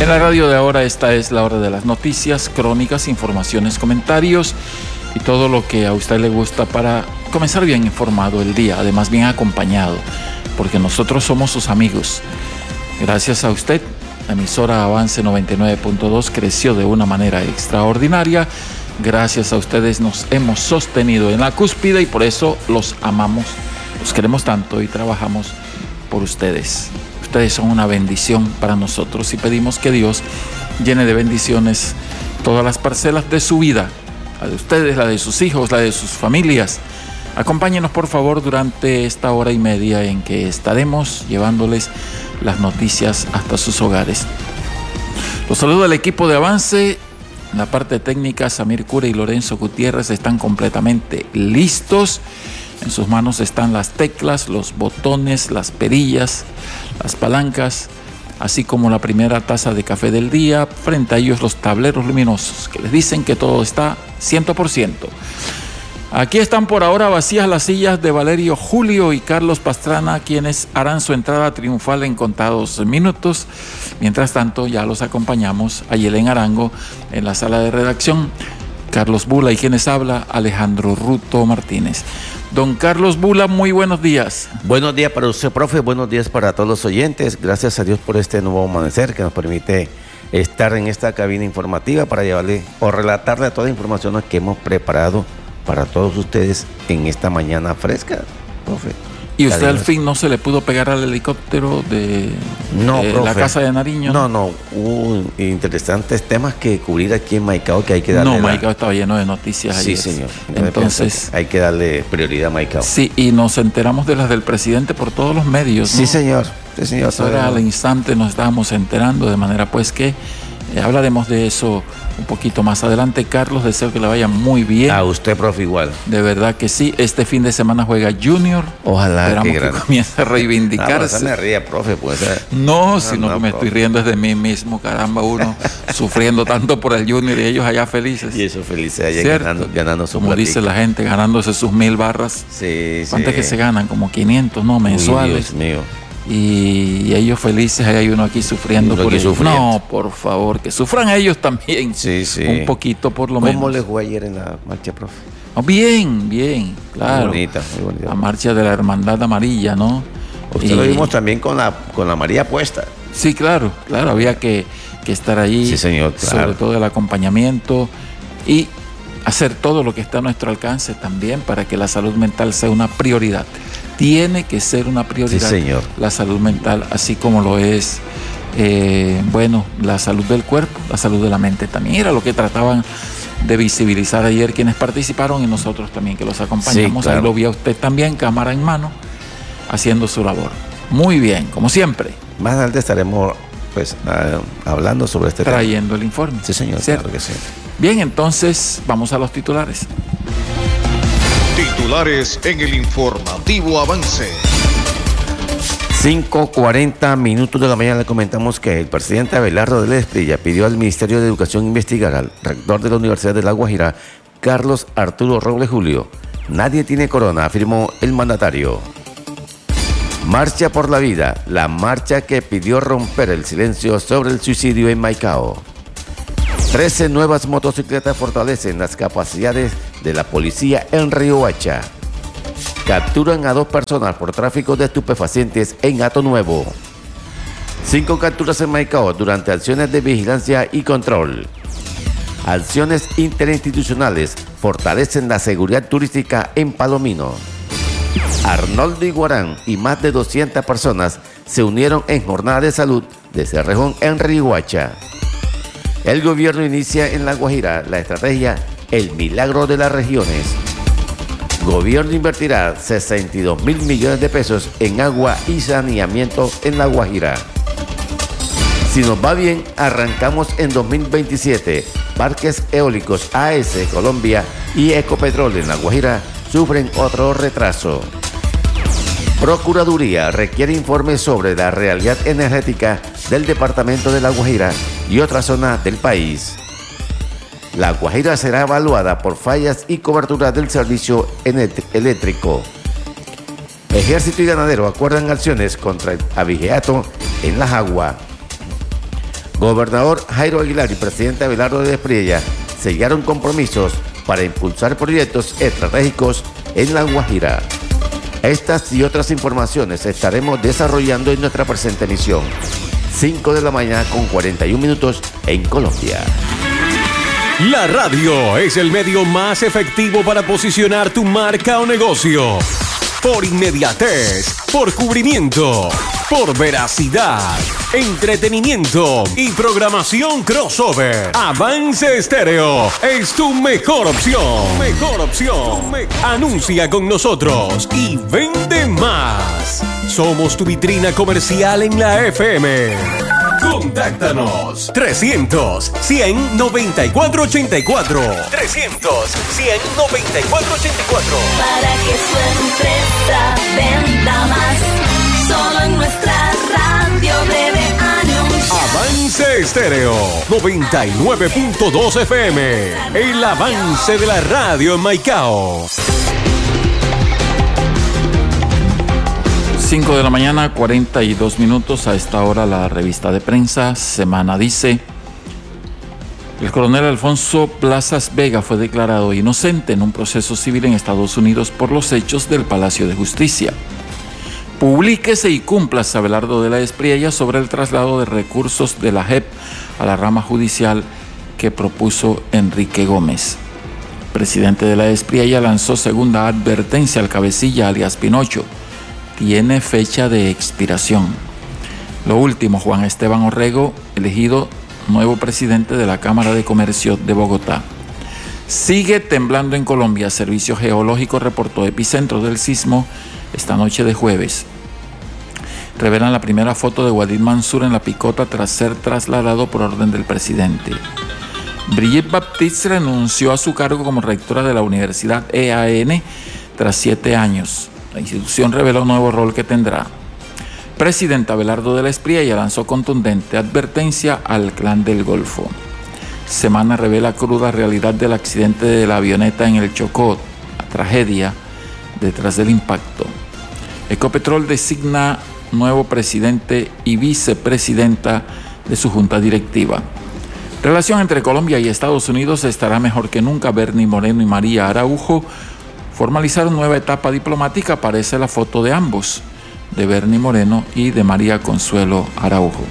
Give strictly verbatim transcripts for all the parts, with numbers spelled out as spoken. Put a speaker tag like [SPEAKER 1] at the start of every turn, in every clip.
[SPEAKER 1] En la radio de ahora esta es la hora de las noticias, crónicas, informaciones, comentarios y todo lo que a usted le gusta para comenzar bien informado el día, además bien acompañado, porque nosotros somos sus amigos. Gracias a usted, la emisora Avance noventa y nueve punto dos creció de una manera extraordinaria. Gracias a ustedes nos hemos sostenido en la cúspide y por eso los amamos, los queremos tanto y trabajamos por ustedes. Ustedes son una bendición para nosotros y pedimos que Dios llene de bendiciones todas las parcelas de su vida, la de ustedes, la de sus hijos, la de sus familias. Acompáñenos por favor durante esta hora y media en que estaremos llevándoles las noticias hasta sus hogares. Los saludo al equipo de Avance. En la parte técnica, Samir Cura y Lorenzo Gutiérrez están completamente listos. En sus manos están las teclas, los botones, las perillas, las palancas, así como la primera taza de café del día. Frente a ellos los tableros luminosos que les dicen que todo está cien por ciento. Aquí están por ahora vacías las sillas de Valerio Julio y Carlos Pastrana, quienes harán su entrada triunfal en contados minutos. Mientras tanto, ya los acompañamos a Yelén Arango en la sala de redacción, Carlos Bula y quienes habla, Alejandro Ruto Martínez. Don Carlos Bula, muy buenos días.
[SPEAKER 2] Buenos días para usted, profe, buenos días para todos los oyentes. Gracias a Dios por este nuevo amanecer que nos permite estar en esta cabina informativa para llevarle o relatarle toda la información que hemos preparado para todos ustedes en esta mañana fresca, profe.
[SPEAKER 1] ¿Y usted al fin no se le pudo pegar al helicóptero de,
[SPEAKER 2] no,
[SPEAKER 1] de
[SPEAKER 2] profe,
[SPEAKER 1] la Casa de Nariño?
[SPEAKER 2] No, no, hubo interesantes temas que cubrir aquí en Maicao que hay que darle.
[SPEAKER 1] No,
[SPEAKER 2] la...
[SPEAKER 1] Maicao estaba lleno de noticias
[SPEAKER 2] sí,
[SPEAKER 1] ayer.
[SPEAKER 2] Sí, señor.
[SPEAKER 1] Entonces,
[SPEAKER 2] hay que darle prioridad a Maicao.
[SPEAKER 1] Sí, y nos enteramos de las del presidente por todos los medios, ¿no?
[SPEAKER 2] Sí, señor. Sí, señor.
[SPEAKER 1] Eso era al instante, nos estábamos enterando, de manera pues que eh, hablaremos de eso un poquito más adelante. Carlos, deseo que le vaya muy bien.
[SPEAKER 2] A usted, profe, igual.
[SPEAKER 1] De verdad que sí. Este fin de semana juega Junior.
[SPEAKER 2] Ojalá.
[SPEAKER 1] Esperamos que,
[SPEAKER 2] que
[SPEAKER 1] gran... comience a reivindicarse.
[SPEAKER 2] No, no me ría, profe. Pues, eh.
[SPEAKER 1] No, sino
[SPEAKER 2] no,
[SPEAKER 1] que me
[SPEAKER 2] profe.
[SPEAKER 1] estoy riendo es de mí mismo. Caramba, uno sufriendo tanto por el Junior y ellos allá felices.
[SPEAKER 2] Y eso felices allá ganando, ganando su
[SPEAKER 1] Como
[SPEAKER 2] platica.
[SPEAKER 1] dice la gente, ganándose sus mil barras.
[SPEAKER 2] Sí,
[SPEAKER 1] ¿Cuántas
[SPEAKER 2] sí.
[SPEAKER 1] que se ganan? Como quinientos, ¿no? Mensuales.
[SPEAKER 2] Uy, Dios mío.
[SPEAKER 1] Y ellos felices, hay uno aquí sufriendo
[SPEAKER 2] uno
[SPEAKER 1] por
[SPEAKER 2] aquí
[SPEAKER 1] ellos.
[SPEAKER 2] sufriendo.
[SPEAKER 1] No, por favor, que sufran ellos también.
[SPEAKER 2] Sí, sí.
[SPEAKER 1] Un poquito por lo
[SPEAKER 2] ¿Cómo
[SPEAKER 1] menos.
[SPEAKER 2] ¿Cómo les fue ayer en la marcha, profe?
[SPEAKER 1] Oh, bien, bien, claro.
[SPEAKER 2] Muy bonita, muy bonita.
[SPEAKER 1] La marcha de la Hermandad Amarilla, ¿no?
[SPEAKER 2] Usted y... lo vimos también con la, con la María puesta.
[SPEAKER 1] Sí, claro, claro, había que, que estar allí.
[SPEAKER 2] Sí, señor, claro.
[SPEAKER 1] Sobre todo el acompañamiento y hacer todo lo que está a nuestro alcance también para que la salud mental sea una prioridad. Tiene que ser una prioridad,
[SPEAKER 2] sí, señor.
[SPEAKER 1] La salud mental, así como lo es, eh, bueno, la salud del cuerpo, la salud de la mente también. Era lo que trataban de visibilizar ayer quienes participaron y nosotros también que los acompañamos. Sí, claro. Ahí lo vi a usted también, cámara en mano, haciendo su labor. Muy bien, como siempre.
[SPEAKER 2] Más adelante estaremos pues uh, hablando sobre este
[SPEAKER 1] tema. Trayendo
[SPEAKER 2] tema.
[SPEAKER 1] el informe.
[SPEAKER 2] Sí, señor,
[SPEAKER 1] ¿cierto?
[SPEAKER 2] Claro que sí.
[SPEAKER 1] Bien, entonces vamos a los titulares.
[SPEAKER 3] Titulares en el informativo Avance.
[SPEAKER 2] cinco cuarenta minutos de la mañana le comentamos que el presidente Abelardo de la Espriella pidió al Ministerio de Educación investigar al rector de la Universidad de La Guajira, Carlos Arturo Robles Julio. Nadie tiene corona, afirmó el mandatario. Marcha por la vida, la marcha que pidió romper el silencio sobre el suicidio en Maicao. trece nuevas motocicletas fortalecen las capacidades de la policía en Riohacha. Capturan a dos personas por tráfico de estupefacientes en Hato Nuevo. Cinco capturas en Maicao durante acciones de vigilancia y control. Acciones interinstitucionales fortalecen la seguridad turística en Palomino. Arnoldo Iguarán y más de doscientas personas se unieron en jornada de salud de Cerrejón en Riohacha. El gobierno inicia en La Guajira la estrategia El Milagro de las Regiones. Gobierno invertirá sesenta y dos mil millones de pesos en agua y saneamiento en La Guajira. Si nos va bien, arrancamos en dos mil veintisiete. Parques eólicos A S Colombia y Ecopetrol en La Guajira sufren otro retraso. Procuraduría requiere informes sobre la realidad energética del departamento de La Guajira y otras zonas del país. La Guajira será evaluada por fallas y cobertura del servicio eléctrico. Ejército y ganadero acuerdan acciones contra el abigeato en La Jagua. Gobernador Jairo Aguilar y presidente Abelardo de Espriella sellaron compromisos para impulsar proyectos estratégicos en La Guajira. Estas y otras informaciones estaremos desarrollando en nuestra presente emisión. cinco de la mañana con cuarenta y un minutos en Colombia.
[SPEAKER 4] La radio es el medio más efectivo para posicionar tu marca o negocio. Por inmediatez, por cubrimiento, por veracidad, entretenimiento y programación crossover. Avance Estéreo es tu mejor opción. Mejor opción. Anuncia con nosotros y vende más. Somos tu vitrina comercial en la F M. Contáctanos trescientos, cien, noventa y cuatro ochenta y cuatro. trescientos, cien, noventa y cuatro ochenta y cuatro.
[SPEAKER 5] Para que su empresa venda más, solo en nuestra radio debe anunciar.
[SPEAKER 4] Avance Estéreo noventa y nueve punto dos F M. El avance de la radio en Maicao.
[SPEAKER 1] cinco de la mañana, cuarenta y dos minutos. A esta hora la revista de prensa Semana dice: el coronel Alfonso Plazas Vega fue declarado inocente en un proceso civil en Estados Unidos por los hechos del Palacio de Justicia. Publíquese y cúmplase Abelardo de la Espriella sobre el traslado de recursos de la J E P a la rama judicial que propuso Enrique Gómez. El presidente de la Espriella lanzó segunda advertencia al cabecilla alias Pinocho. Tiene fecha de expiración. Lo último, Juan Esteban Orrego, elegido nuevo presidente de la Cámara de Comercio de Bogotá. Sigue temblando en Colombia. Servicio Geológico reportó epicentro del sismo esta noche de jueves. Revelan la primera foto de Walid Mansur en la picota tras ser trasladado por orden del presidente. Brigitte Baptiste renunció a su cargo como rectora de la Universidad E A N tras siete años. La institución reveló un nuevo rol que tendrá. Presidente Abelardo de la Espriella lanzó contundente advertencia al Clan del Golfo. Semana revela cruda realidad del accidente de la avioneta en el Chocó, la tragedia detrás del impacto. Ecopetrol designa nuevo presidente y vicepresidenta de su junta directiva. Relación entre Colombia y Estados Unidos estará mejor que nunca. Bernie Moreno y María Araujo formalizaron nueva etapa diplomática. Aparece la foto de ambos, de Bernie Moreno y de María Consuelo Araujo.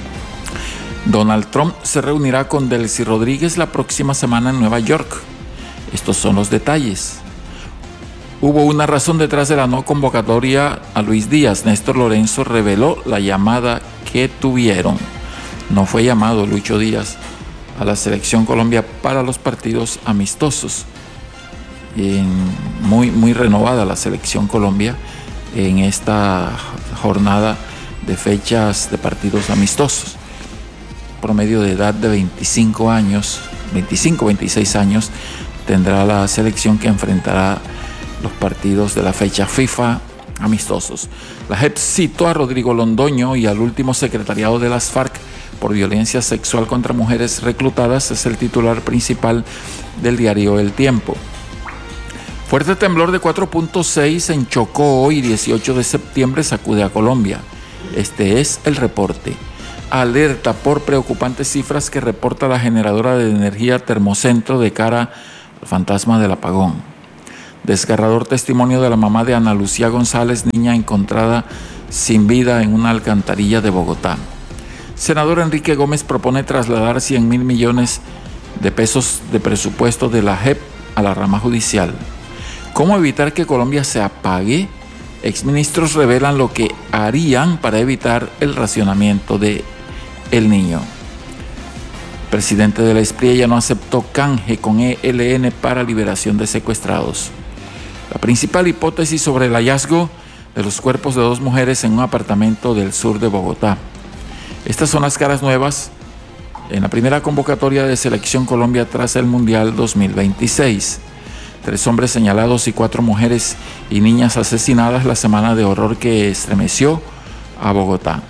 [SPEAKER 1] Donald Trump se reunirá con Delcy Rodríguez la próxima semana en Nueva York. Estos son los detalles. Hubo una razón detrás de la no convocatoria a Luis Díaz. Néstor Lorenzo reveló la llamada que tuvieron. No fue llamado Lucho Díaz a la Selección Colombia para los partidos amistosos. En muy, muy renovada la Selección Colombia en esta jornada de fechas de partidos amistosos. Promedio de edad de veinticinco años, veinticinco, veintiséis años tendrá la selección que enfrentará los partidos de la fecha FIFA amistosos. La J E P citó a Rodrigo Londoño y al último secretariado de las FARC por violencia sexual contra mujeres reclutadas. Es el titular principal del diario El Tiempo. Fuerte temblor de cuatro punto seis en Chocó hoy, dieciocho de septiembre, sacude a Colombia. Este es el reporte. Alerta por preocupantes cifras que reporta la generadora de energía Termocentro de cara al fantasma del apagón. Desgarrador testimonio de la mamá de Ana Lucía González, niña encontrada sin vida en una alcantarilla de Bogotá. Senador Enrique Gómez propone trasladar cien mil millones de pesos de presupuesto de la J E P a la rama judicial. ¿Cómo evitar que Colombia se apague? Exministros revelan lo que harían para evitar el racionamiento de El Niño. Presidente de la Espriella no aceptó canje con E L N para liberación de secuestrados. La principal hipótesis sobre el hallazgo de los cuerpos de dos mujeres en un apartamento del sur de Bogotá. Estas son las caras nuevas en la primera convocatoria de Selección Colombia tras el Mundial dos mil veintiséis. Tres hombres señalados y cuatro mujeres y niñas asesinadas, la semana de horror que estremeció a Bogotá.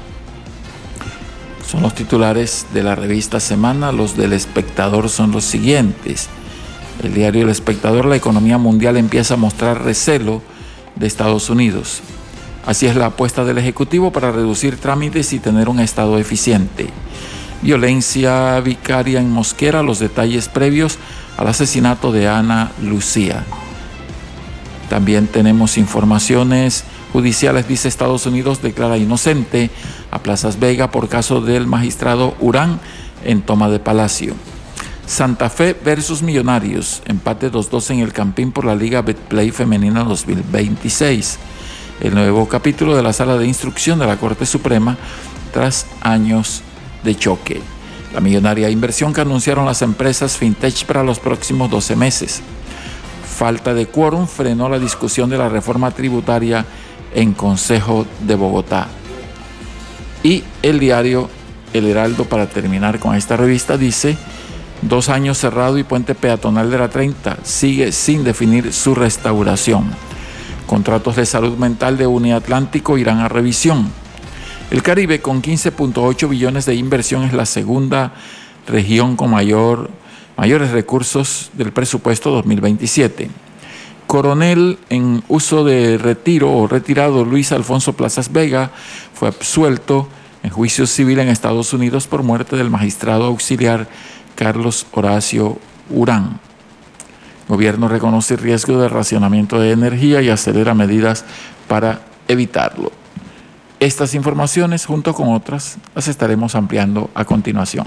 [SPEAKER 1] Son los titulares de la revista Semana. Los del Espectador son los siguientes. El diario El Espectador: la economía mundial empieza a mostrar recelo de Estados Unidos. Así es la apuesta del Ejecutivo para reducir trámites y tener un Estado eficiente. Violencia vicaria en Mosquera, los detalles previos al asesinato de Ana Lucía. También tenemos informaciones judiciales. Dice Estados Unidos declara inocente a Plazas Vega por caso del magistrado Urán en toma de Palacio. Santa Fe versus Millonarios, empate dos dos en el Campín por la Liga Betplay Femenina dos mil veintiséis. El nuevo capítulo de la Sala de Instrucción de la Corte Suprema tras años de choque. La millonaria inversión que anunciaron las empresas FinTech para los próximos doce meses. Falta de quórum frenó la discusión de la reforma tributaria en Consejo de Bogotá. Y el diario El Heraldo, para terminar con esta revista, dice: dos años cerrado y puente peatonal de la treinta sigue sin definir su restauración. Contratos de salud mental de Uniatlántico irán a revisión. El Caribe, con quince punto ocho billones de inversión, es la segunda región con mayor mayores recursos del presupuesto dos mil veintisiete. Coronel en uso de retiro o retirado Luis Alfonso Plazas Vega fue absuelto en juicio civil en Estados Unidos por muerte del magistrado auxiliar Carlos Horacio Urán. El gobierno reconoce el riesgo de racionamiento de energía y acelera medidas para evitarlo. Estas informaciones, junto con otras, las estaremos ampliando a continuación.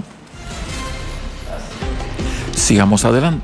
[SPEAKER 1] Sigamos adelante.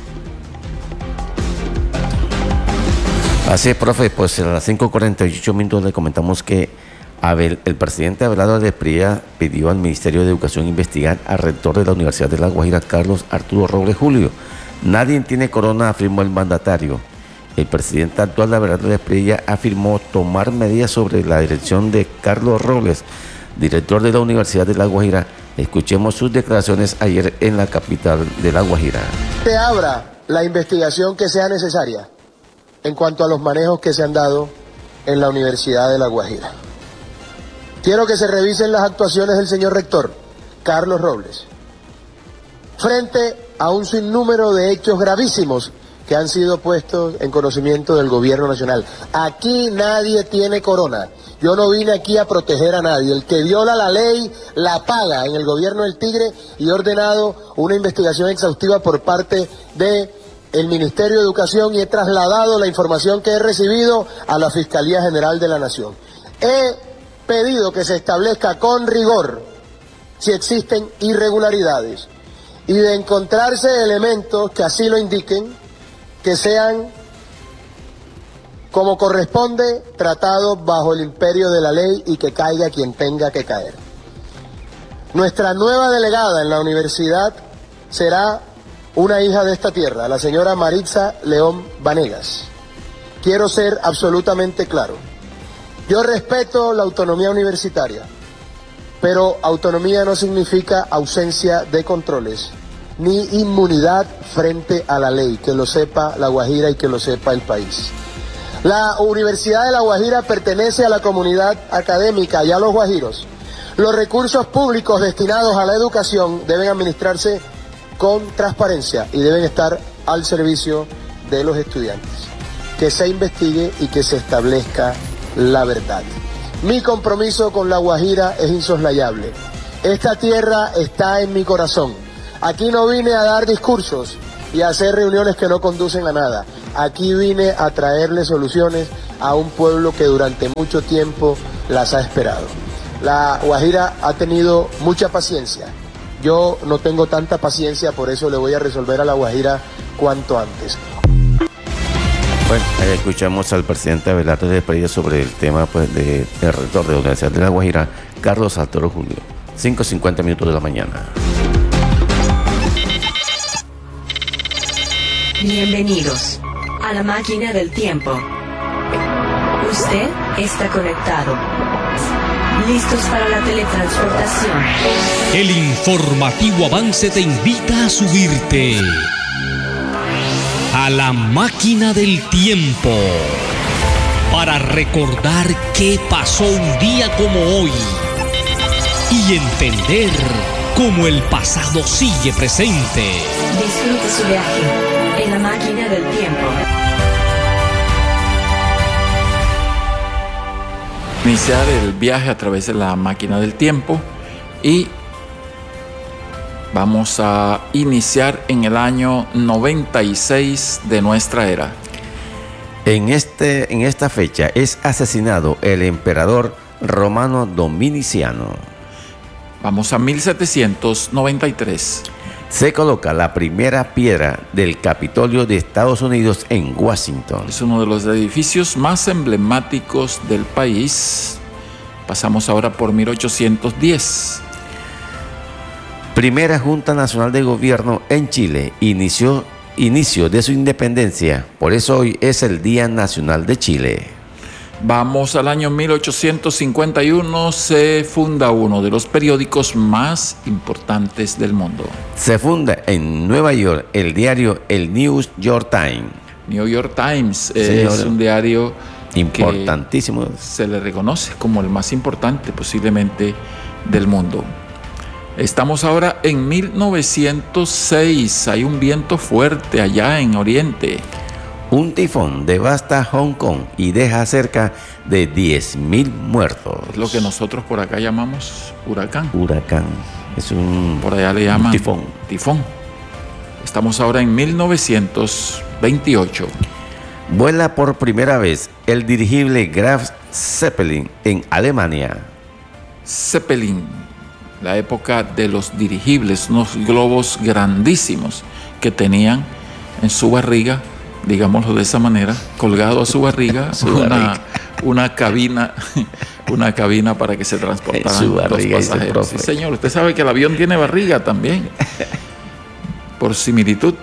[SPEAKER 2] Así es, profe, pues a las cinco cuarenta y ocho minutos le comentamos que Abel, el presidente Abelardo Desprilla pidió al Ministerio de Educación investigar al rector de la Universidad de La Guajira, Carlos Arturo Robles Julio. Nadie tiene corona, afirmó el mandatario. El presidente actual de Abelardo Desprilla afirmó tomar medidas sobre la dirección de Carlos Robles, director de la Universidad de La Guajira. Escuchemos sus declaraciones ayer en la capital de La Guajira.
[SPEAKER 6] Se abra la investigación que sea necesaria en cuanto a los manejos que se han dado en la Universidad de La Guajira. Quiero que se revisen las actuaciones del señor rector, Carlos Robles, frente a un sinnúmero de hechos gravísimos que han sido puestos en conocimiento del gobierno nacional. Aquí nadie tiene corona. Yo no vine aquí a proteger a nadie. El que viola la ley la paga en el gobierno del Tigre, y he ordenado una investigación exhaustiva por parte del Ministerio de Educación y he trasladado la información que he recibido a la Fiscalía General de la Nación. He pedido que se establezca con rigor si existen irregularidades y, de encontrarse elementos que así lo indiquen, que sean, como corresponde, tratados bajo el imperio de la ley y que caiga quien tenga que caer. Nuestra nueva delegada en la universidad será una hija de esta tierra, la señora Maritza León Vanegas. Quiero ser absolutamente claro. Yo respeto la autonomía universitaria, pero autonomía no significa ausencia de controles ni inmunidad frente a la ley, que lo sepa La Guajira y que lo sepa el país. La Universidad de La Guajira pertenece a la comunidad académica y a los guajiros. Los recursos públicos destinados a la educación deben administrarse con transparencia y deben estar al servicio de los estudiantes. Que se investigue y que se establezca la verdad. Mi compromiso con La Guajira es insoslayable. Esta tierra está en mi corazón. Aquí no vine a dar discursos y a hacer reuniones que no conducen a nada. Aquí vine a traerle soluciones a un pueblo que durante mucho tiempo las ha esperado. La Guajira ha tenido mucha paciencia. Yo no tengo tanta paciencia, por eso le voy a resolver a La Guajira cuanto antes.
[SPEAKER 2] Bueno, ahí escuchamos al presidente Abelardo Desprilla sobre el tema, pues, de, del rector de la Universidad de La Guajira, Carlos Arturo Julio. cinco cincuenta minutos de la mañana.
[SPEAKER 5] Bienvenidos a la máquina del tiempo. Usted está conectado. Listos para la teletransportación.
[SPEAKER 4] El informativo avance te invita a subirte a la máquina del tiempo para recordar qué pasó un día como hoy y entender cómo el pasado sigue presente.
[SPEAKER 5] Disfrute su viaje en la máquina del tiempo.
[SPEAKER 1] Iniciar el viaje a través de la máquina del tiempo y Vamos a iniciar en el año noventa y seis de nuestra era.
[SPEAKER 2] En, este, en esta fecha es asesinado el emperador romano Dominiciano.
[SPEAKER 1] Vamos a mil setecientos noventa y tres.
[SPEAKER 2] Se coloca la primera piedra del Capitolio de Estados Unidos en Washington.
[SPEAKER 1] Es uno de los edificios más emblemáticos del país. Pasamos ahora por mil ochocientos diez.
[SPEAKER 2] Primera Junta Nacional de Gobierno en Chile inició inicio de su independencia, por eso hoy es el Día Nacional de Chile.
[SPEAKER 1] Vamos al año mil ochocientos cincuenta y uno, se funda uno de los periódicos más importantes del mundo.
[SPEAKER 2] Se funda en Nueva York el diario el New York Times.
[SPEAKER 1] New York Times eh,
[SPEAKER 2] Señor,
[SPEAKER 1] es un diario
[SPEAKER 2] importantísimo.
[SPEAKER 1] que se le reconoce como el más importante posiblemente del mundo. Estamos ahora en mil novecientos seis, hay un viento fuerte allá en Oriente.
[SPEAKER 2] Un tifón devasta Hong Kong y deja cerca de diez mil muertos.
[SPEAKER 1] Es lo que nosotros por acá llamamos huracán.
[SPEAKER 2] Huracán. Es un,
[SPEAKER 1] Por allá le llaman
[SPEAKER 2] un tifón.
[SPEAKER 1] tifón. Estamos ahora en mil novecientos veintiocho.
[SPEAKER 2] Vuela por primera vez el dirigible Graf Zeppelin en Alemania.
[SPEAKER 1] Zeppelin, la época de los dirigibles, unos globos grandísimos que tenían en su barriga, digámoslo de esa manera, colgado a su barriga,
[SPEAKER 2] Su
[SPEAKER 1] una,
[SPEAKER 2] barriga.
[SPEAKER 1] una cabina, una cabina para que se transportaran
[SPEAKER 2] Su
[SPEAKER 1] los
[SPEAKER 2] barriga, dice el
[SPEAKER 1] pasajeros. Sí,
[SPEAKER 2] profe.
[SPEAKER 1] señor, usted sabe que el avión tiene barriga también, por similitud.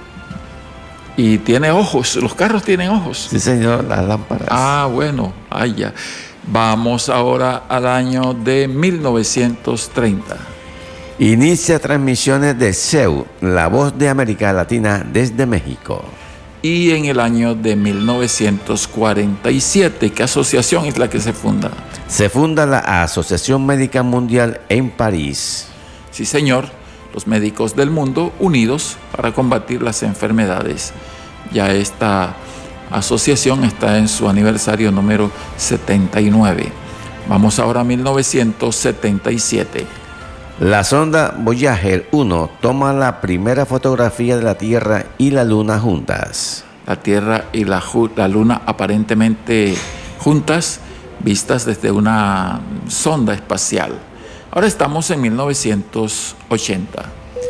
[SPEAKER 1] Y tiene ojos, los carros tienen ojos.
[SPEAKER 2] Sí, señor, las lámparas.
[SPEAKER 1] Ah, bueno, ah, ya. Vamos ahora al año de mil novecientos treinta.
[SPEAKER 2] Inicia transmisiones de S E U, la voz de América Latina desde México.
[SPEAKER 1] Y en el año de mil novecientos cuarenta y siete, ¿qué asociación es la que se funda?
[SPEAKER 2] Se funda la Asociación Médica Mundial en París.
[SPEAKER 1] Sí, señor, los médicos del mundo unidos para combatir las enfermedades. Ya esta asociación está en su aniversario número setenta y nueve. Vamos ahora a mil novecientos setenta y siete.
[SPEAKER 2] La sonda Voyager uno toma la primera fotografía de la Tierra y la Luna juntas.
[SPEAKER 1] La Tierra y la, ju- la Luna aparentemente juntas, vistas desde una sonda espacial. Ahora estamos en mil novecientos ochenta.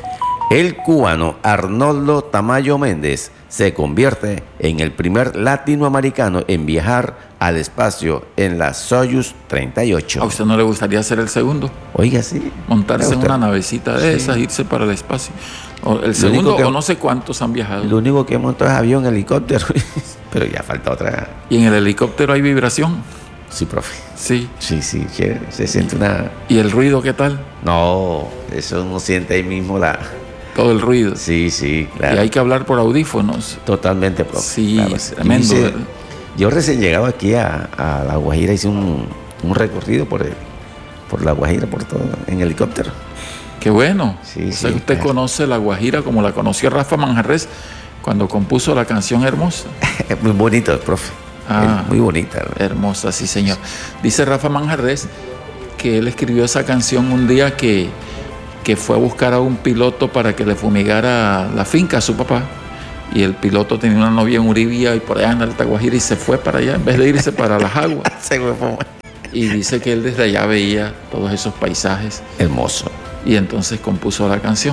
[SPEAKER 2] El cubano Arnoldo Tamayo Méndez se convierte en el primer latinoamericano en viajar al espacio en la Soyuz treinta y ocho.
[SPEAKER 1] ¿A usted no le gustaría ser el segundo?
[SPEAKER 2] Oiga, sí.
[SPEAKER 1] Montarse
[SPEAKER 2] Me
[SPEAKER 1] en
[SPEAKER 2] gusta.
[SPEAKER 1] una navecita de
[SPEAKER 2] Sí.
[SPEAKER 1] esas, irse para el espacio. O el
[SPEAKER 2] Lo
[SPEAKER 1] segundo,
[SPEAKER 2] único que-
[SPEAKER 1] o no sé cuántos han viajado.
[SPEAKER 2] Lo único que montó es avión, helicóptero, pero ya falta otra.
[SPEAKER 1] Y en el helicóptero hay vibración.
[SPEAKER 2] Sí, profe.
[SPEAKER 1] Sí.
[SPEAKER 2] Sí, sí, chévere. Se siente una...
[SPEAKER 1] ¿Y el ruido qué tal?
[SPEAKER 2] No, eso uno siente ahí mismo la...
[SPEAKER 1] Todo el ruido.
[SPEAKER 2] Sí, sí,
[SPEAKER 1] Y
[SPEAKER 2] claro.
[SPEAKER 1] hay que hablar por audífonos.
[SPEAKER 2] Totalmente, profe.
[SPEAKER 1] Sí,
[SPEAKER 2] Claro.
[SPEAKER 1] es tremendo,
[SPEAKER 2] Yo, hice-
[SPEAKER 1] ¿verdad?
[SPEAKER 2] yo recién llegado aquí a, a La Guajira hice un, un recorrido por, el- por La Guajira, por todo, en helicóptero.
[SPEAKER 1] Qué bueno.
[SPEAKER 2] Sí,
[SPEAKER 1] o sea
[SPEAKER 2] sí,
[SPEAKER 1] que usted
[SPEAKER 2] claro.
[SPEAKER 1] conoce La Guajira como la conoció Rafa Manjarrés cuando compuso la canción Hermosa.
[SPEAKER 2] Es muy bonito, profe.
[SPEAKER 1] Ah.
[SPEAKER 2] Es muy bonita.
[SPEAKER 1] Hermosa, sí, señor. Dice Rafa Manjarrés que él escribió esa canción un día que, que fue a buscar a un piloto para que le fumigara la finca a su papá. Y el piloto tenía una novia en Uribia y por allá en Alta Guajira y se fue para allá en vez de irse para las aguas.
[SPEAKER 2] Se me fue.
[SPEAKER 1] Y dice que él desde allá veía todos esos paisajes
[SPEAKER 2] Hermoso.
[SPEAKER 1] y entonces compuso la canción.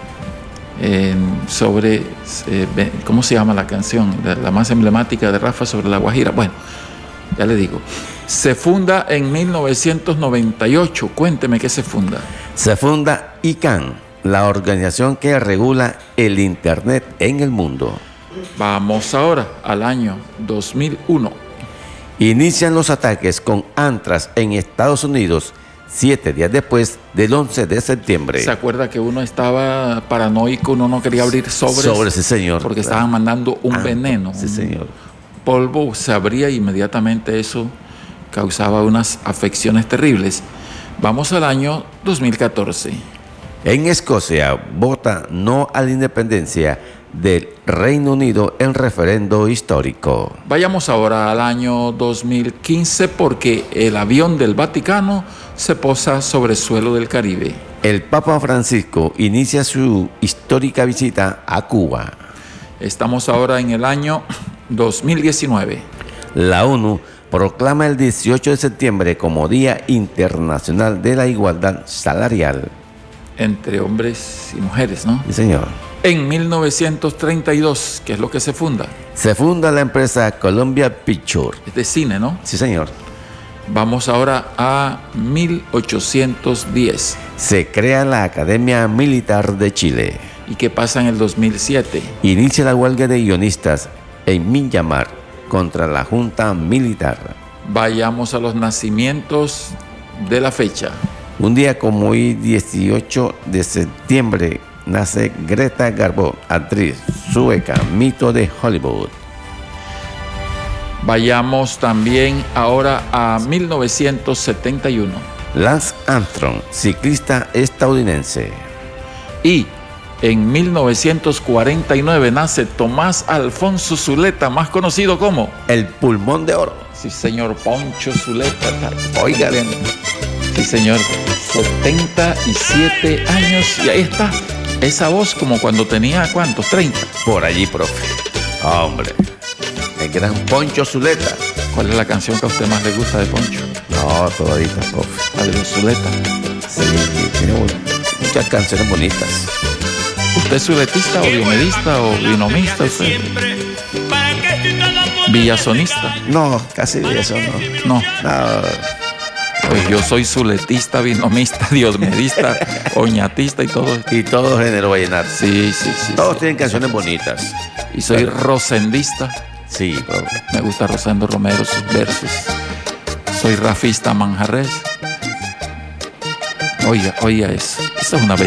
[SPEAKER 1] Eh, sobre, eh, ve- ¿cómo se llama la canción? La, la más emblemática de Rafa sobre La Guajira. Bueno, ya le digo. Se funda en mil novecientos noventa y ocho. Cuénteme qué se funda.
[SPEAKER 2] Se funda I C A N, la organización que regula el Internet en el mundo.
[SPEAKER 1] Vamos ahora al año dos mil uno.
[SPEAKER 2] Inician los ataques con Antrax en Estados Unidos, siete días después del once de septiembre.
[SPEAKER 1] ¿Se acuerda que uno estaba paranoico, uno no quería abrir sobres?
[SPEAKER 2] Sobres, sí, señor.
[SPEAKER 1] Porque
[SPEAKER 2] Claro.
[SPEAKER 1] estaban mandando un
[SPEAKER 2] Ah,
[SPEAKER 1] veneno.
[SPEAKER 2] Sí,
[SPEAKER 1] un
[SPEAKER 2] señor.
[SPEAKER 1] polvo, se abría inmediatamente, eso causaba unas afecciones terribles. Vamos al año dos mil catorce.
[SPEAKER 2] En Escocia vota no a la independencia del Reino Unido en referendo histórico.
[SPEAKER 1] Vayamos ahora al año dos mil quince porque el avión del Vaticano se posa sobre suelo del Caribe.
[SPEAKER 2] El Papa Francisco inicia su histórica visita a Cuba.
[SPEAKER 1] Estamos ahora en el año dos mil diecinueve.
[SPEAKER 2] La ONU proclama el dieciocho de septiembre como Día Internacional de la Igualdad Salarial.
[SPEAKER 1] Entre hombres y mujeres, ¿no?
[SPEAKER 2] Sí, señor.
[SPEAKER 1] En mil novecientos treinta y dos, ¿qué es lo que se funda?
[SPEAKER 2] Se funda la empresa Columbia Pictures.
[SPEAKER 1] Es de cine, ¿no?
[SPEAKER 2] Sí, señor.
[SPEAKER 1] Vamos ahora a mil ochocientos diez.
[SPEAKER 2] Se crea la Academia Militar de Chile.
[SPEAKER 1] ¿Y qué pasa en el dos mil siete?
[SPEAKER 2] Inicia la huelga de guionistas en Myanmar contra la Junta Militar.
[SPEAKER 1] Vayamos a los nacimientos de la fecha.
[SPEAKER 2] Un día como hoy, dieciocho de septiembre, nace Greta Garbo, actriz sueca, mito de Hollywood.
[SPEAKER 1] Vayamos también ahora a mil novecientos setenta y uno.
[SPEAKER 2] Lance Armstrong, ciclista estadounidense.
[SPEAKER 1] Y en mil novecientos cuarenta y nueve nace Tomás Alfonso Zuleta, más conocido como...
[SPEAKER 2] El pulmón de oro.
[SPEAKER 1] Sí, señor, Poncho Zuleta.
[SPEAKER 2] Oiga.
[SPEAKER 1] Sí, señor, setenta y siete años y ahí está. Esa voz como cuando tenía, ¿cuántos? treinta.
[SPEAKER 2] Por allí, profe. Hombre, el gran Poncho Zuleta.
[SPEAKER 1] ¿Cuál es la canción que a usted más le gusta de Poncho?
[SPEAKER 2] No, todavía, profe.
[SPEAKER 1] La de los Zuleta.
[SPEAKER 2] Sí, tiene muchas canciones bonitas.
[SPEAKER 1] ¿Usted es zuletista o biomedista o binomista? ¿Usted? ¿Villasonista?
[SPEAKER 2] No, casi eso no.
[SPEAKER 1] No.
[SPEAKER 2] No.
[SPEAKER 1] Pues yo soy zuletista, binomista, diosmedista, oñatista y todo.
[SPEAKER 2] Y todo género vallenato.
[SPEAKER 1] Sí, sí, sí.
[SPEAKER 2] Todos
[SPEAKER 1] sí.
[SPEAKER 2] tienen canciones bonitas.
[SPEAKER 1] Y soy rosendista.
[SPEAKER 2] Sí, profe.
[SPEAKER 1] Me gusta Rosendo Romero, sus versos. Soy rafista manjarres. Oiga, oiga eso. Esa es una belleza.